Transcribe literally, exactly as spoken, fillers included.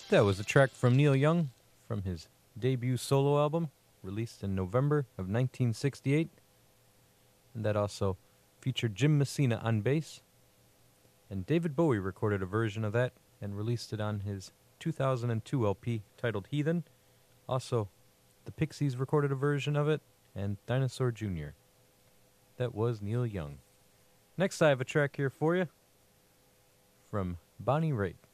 That was a track from Neil Young from his debut solo album, released in November of nineteen sixty-eight. And that also featured Jim Messina on bass. And David Bowie recorded a version of that and released it on his two thousand two L P titled Heathen. Also, the Pixies recorded a version of it, and Dinosaur Junior That was Neil Young. Next, I have a track here for you from Bonnie Raitt.